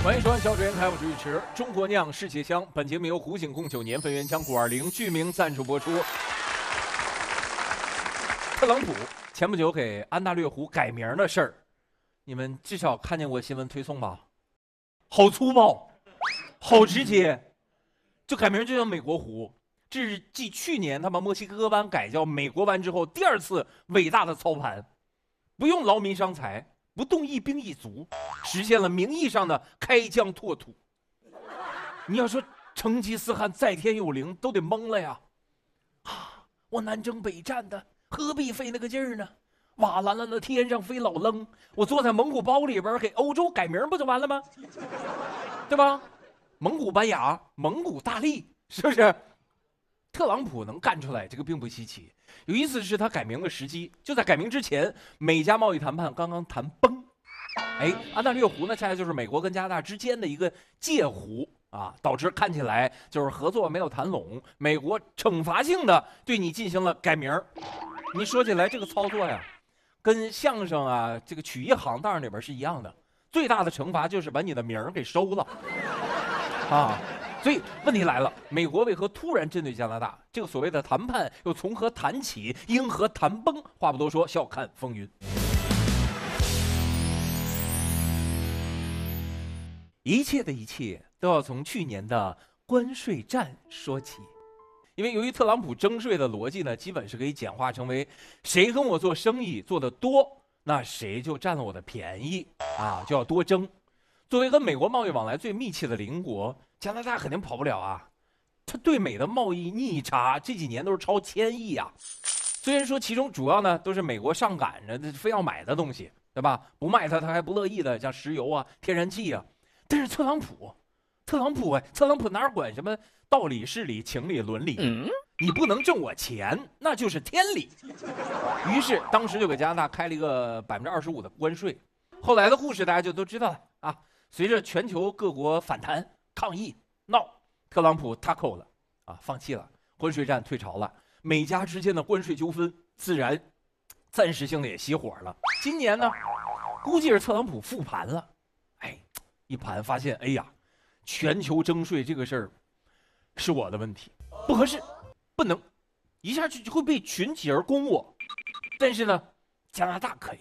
欢迎收看《小主编开我主持中国酿世界香》，本节目由湖醒贡酒年份原浆520剧名赞助播出。特朗普前不久给安大略湖改名的事儿，你们至少看见过新闻推送吧？好粗暴，好直接，就改名就叫美国湖。这是继去年他把墨西哥湾改叫美国湾之后第二次伟大的操盘，不用劳民伤财，不动一兵一卒，实现了名义上的开疆拓土。你要说成吉思汗在天有灵，都得懵了呀！啊，我南征北战的，何必费那个劲儿呢？瓦蓝了那天上飞老愣，我坐在蒙古包里边给欧洲改名不就完了吗？对吧？蒙古班牙，蒙古大利，是不是？特朗普能干出来，这个并不稀奇。有意思的是，他改名的时机就在改名之前，美加贸易谈判刚刚谈崩。安大略湖呢，恰恰就是美国跟加拿大之间的一个界湖啊，导致看起来就是合作没有谈拢，美国惩罚性的对你进行了改名。你说起来这个操作呀，跟相声啊这个曲艺行当里边是一样的，最大的惩罚就是把你的名儿给收了啊。所以问题来了，美国为何突然针对加拿大？这个所谓的谈判又从何谈起？因何谈崩？话不多说，笑看风云。一切的一切都要从去年的关税战说起，因为由于特朗普征税的逻辑呢，基本是可以简化成为谁跟我做生意做得多，那谁就占了我的便宜啊，就要多征。作为跟美国贸易往来最密切的邻国，加拿大肯定跑不了啊。他对美的贸易逆差这几年都是超1000亿啊。虽然说其中主要呢都是美国上赶着非要买的东西，对吧？不卖他还不乐意的，像石油啊、天然气啊。但是特朗普哪管什么道理、事理、情理、伦理？你不能挣我钱，那就是天理。于是当时就给加拿大开了一个25%的关税。后来的故事大家就都知道了啊。随着全球各国反弹、抗议、闹，特朗普他扣了啊，放弃了，关税战退潮了，美加之间的关税纠纷自然暂时性的也熄火了。今年呢，估计是特朗普复盘了，一盘发现，全球征税这个事儿是我的问题，不合适，不能，一下就会被群起而攻我。但是呢，加拿大可以。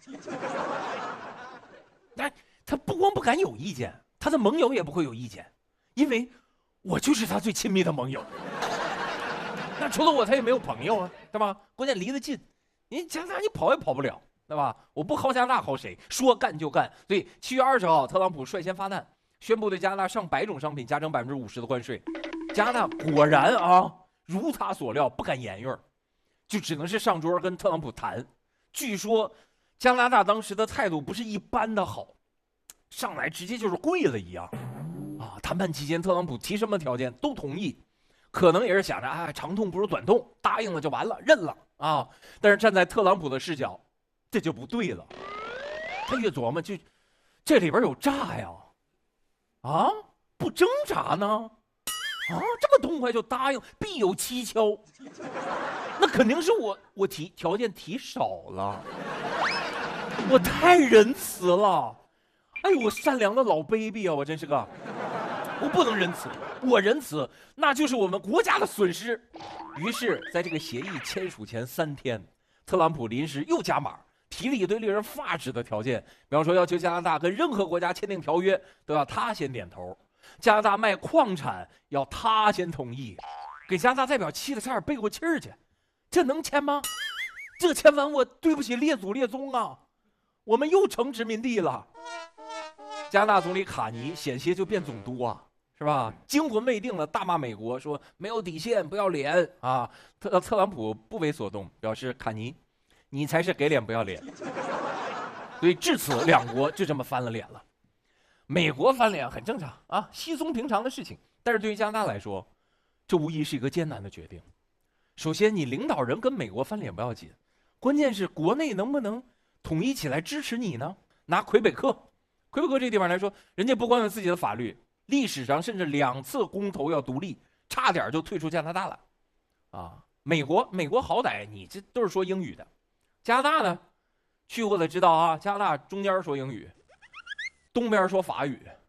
他不光不敢有意见，他的盟友也不会有意见，因为我就是他最亲密的盟友。那除了我，他也没有朋友啊，对吧？关键离得近，你加拿大你跑也跑不了，对吧？我不薅加拿大薅谁？说干就干。所以7月20号，特朗普率先发难，宣布对加拿大上百种商品加征50%的关税。加拿大果然啊，如他所料，不敢言语，就只能是上桌跟特朗普谈。据说加拿大当时的态度不是一般的好。上来直接就是跪了一样，啊！谈判期间，特朗普提什么条件都同意，可能也是想着长痛不如短痛，答应了就完了，认了啊！但是站在特朗普的视角，这就不对了。他越琢磨，就这里边有诈呀！啊，不挣扎呢？啊，这么痛快就答应，必有蹊跷。那肯定是我提条件提少了，我太仁慈了。我善良的老 baby 啊，我真是个，我不能仁慈，我仁慈那就是我们国家的损失。于是在这个协议签署前3天，特朗普临时又加码，提了一堆令人发指的条件，比方说要求加拿大跟任何国家签订条约都要他先点头，加拿大卖矿产要他先同意，给加拿大代表气得差点背过气儿去。这能签吗？这签完我对不起列祖列宗啊，我们又成殖民地了。加拿大总理卡尼险些就变总督啊，是吧？惊魂未定的大骂美国，说没有底线，不要脸啊！特朗普不为所动，表示卡尼，你才是给脸不要脸。所以至此两国就这么翻了脸了。美国翻脸很正常啊，稀松平常的事情。但是对于加拿大来说，这无疑是一个艰难的决定。首先，你领导人跟美国翻脸不要紧，关键是国内能不能统一起来支持你呢？拿魁北克这个地方来说，人家不光有自己的法律，历史上甚至2次公投要独立，差点就退出加拿大了，啊！美国好歹你这都是说英语的，加拿大呢，去过的知道啊，加拿大中间说英语，东边说法语，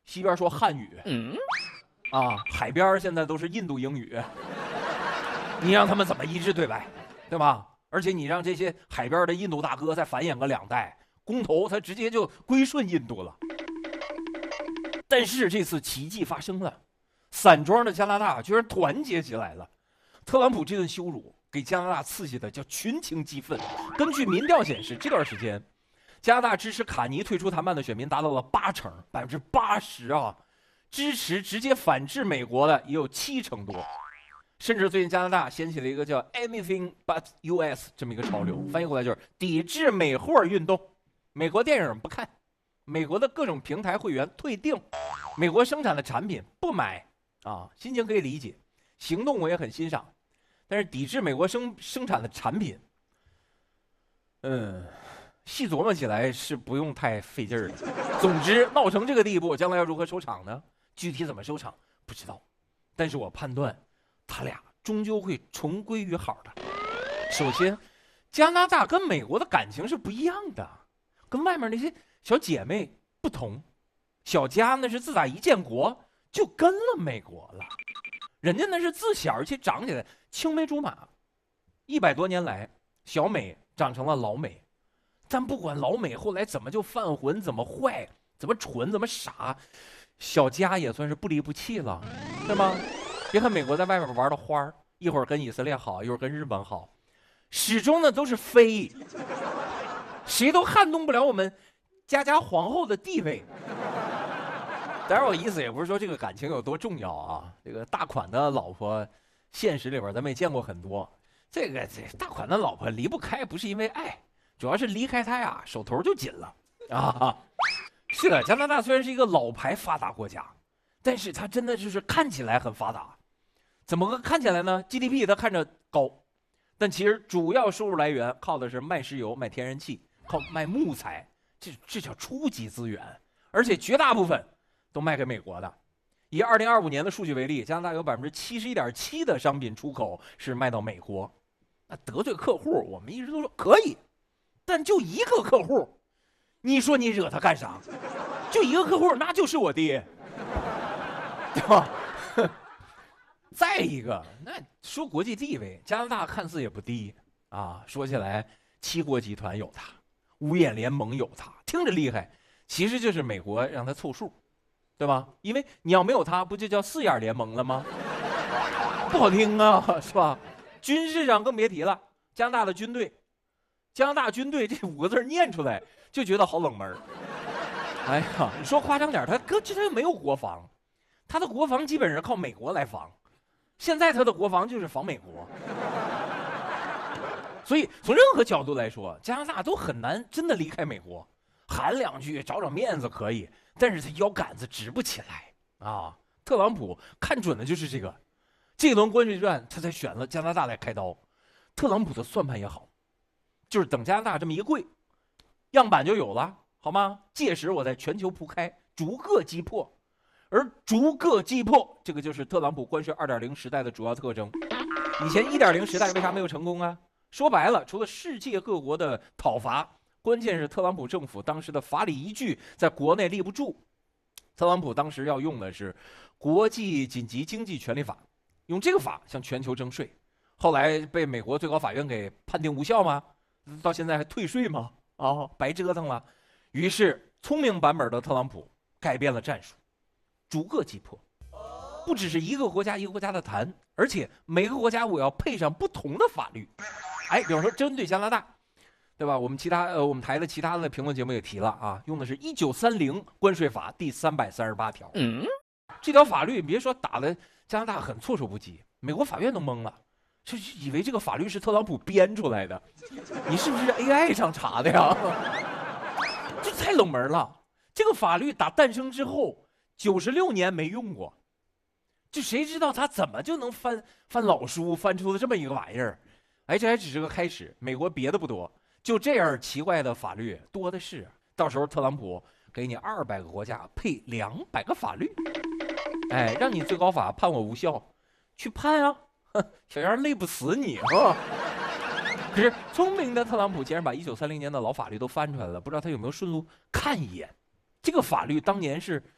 西边说汉语，海边现在都是印度英语，你让他们怎么一致对外，对吧？而且你让这些海边的印度大哥再繁衍个2代，公投他直接就归顺印度了。但是这次奇迹发生了，散装的加拿大居然团结起来了。特朗普这顿羞辱给加拿大刺激的叫群情激愤。根据民调显示，这段时间加拿大支持卡尼退出谈判的选民达到了80%啊，支持直接反制美国的也有70%多。甚至最近加拿大掀起了一个叫 Anything But US 这么一个潮流，翻译过来就是抵制美货运动。美国电影不看，美国的各种平台会员退订，美国生产的产品不买啊，心情可以理解，行动我也很欣赏。但是抵制美国生产的产品，细琢磨起来是不用太费劲儿的。总之闹成这个地步，将来要如何收场呢？具体怎么收场不知道，但是我判断他俩终究会重归于好的。首先，加拿大跟美国的感情是不一样的，跟外面那些小姐妹不同。小加那是自打一建国就跟了美国了，人家那是自小就长起来青梅竹马，100多年来，小美长成了老美。但不管老美后来怎么就犯浑，怎么坏，怎么蠢，怎么傻，小加也算是不离不弃了，对吗？别看美国在外面玩的花儿，一会儿跟以色列好，一会儿跟日本好，始终呢都是飞，谁都撼动不了我们家皇后的地位。当然我意思也不是说这个感情有多重要啊，这个大款的老婆现实里边咱们也见过很多，这大款的老婆离不开不是因为爱，主要是离开他呀手头就紧了啊。是的，加拿大虽然是一个老牌发达国家，但是它真的就是看起来很发达。怎么个看起来呢？ GDP 它看着高，但其实主要收入来源靠的是卖石油、卖天然气，靠卖木材，这叫初级资源，而且绝大部分都卖给美国的。以2025年的数据为例，加拿大有71.7%的商品出口是卖到美国。那得罪客户，我们一直都说可以，但就一个客户，你说你惹他干啥？就一个客户，那就是我爹，对吧？再一个，那说国际地位，加拿大看似也不低啊。说起来，7国集团有它，5眼联盟有它，听着厉害，其实就是美国让它凑数，对吧？因为你要没有它，不就叫4眼联盟了吗？不好听啊，是吧？军事上更别提了，加拿大的军队，加拿大军队这5个字念出来就觉得好冷门。哎呀，你说夸张点，他没有国防，他的国防基本上靠美国来防。现在他的国防就是防美国，所以从任何角度来说，加拿大都很难真的离开美国。喊2句找找面子可以，但是他腰杆子直不起来啊。特朗普看准的就是这个，这轮关税战他才选了加拿大来开刀。特朗普的算盘也好，就是等加拿大这么一跪，样板就有了，好吗？届时我在全球铺开，逐个击破。而逐个击破，这个就是特朗普关税 2.0 时代的主要特征。以前 1.0 时代为啥没有成功啊？说白了，除了世界各国的讨伐，关键是特朗普政府当时的法理依据在国内立不住。特朗普当时要用的是国际紧急经济权利法，用这个法向全球征税。后来被美国最高法院给判定无效吗？到现在还退税吗？白折腾了。于是聪明版本的特朗普改变了战术，逐个击破，不只是一个国家一个国家的谈，而且每个国家我要配上不同的法律。比方说针对加拿大，对吧？我们台的其他的评论节目也提了啊，用的是1930关税法第338条。这条法律别说打的加拿大很措手不及，美国法院都懵了，就以为这个法律是特朗普编出来的，你是不是 AI 上查的呀？这太冷门了。这个法律打诞生之后96年没用过，就谁知道他怎么就能翻老书翻出了这么一个玩意儿？这还只是个开始，美国别的不多，就这样奇怪的法律多的是。到时候特朗普给你200个国家配200个法律，让你最高法判我无效，去判啊，小样累不死你啊！可是聪明的特朗普竟然把1930年的老法律都翻出来了，不知道他有没有顺路看一眼？这个法律当年是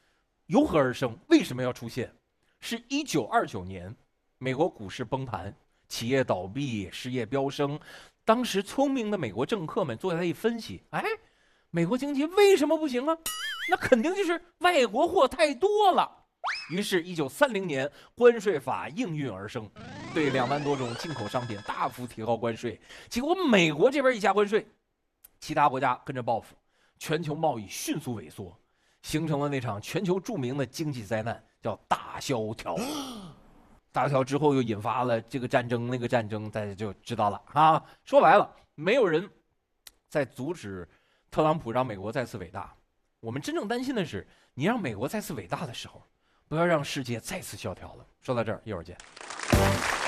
由何而生？为什么要出现？是1929年，美国股市崩盘，企业倒闭，失业飙升。当时聪明的美国政客们坐下来一分析，哎，美国经济为什么不行啊？那肯定就是外国货太多了。于是，1930年关税法应运而生，对2万多种进口商品大幅提高关税。结果美国这边一加关税，其他国家跟着报复，全球贸易迅速萎缩，形成了那场全球著名的经济灾难，叫大萧条。大萧条之后又引发了这个战争那个战争，大家就知道了啊。说白了，没有人在阻止特朗普让美国再次伟大。我们真正担心的是，你让美国再次伟大的时候，不要让世界再次萧条了。说到这儿，一会儿见。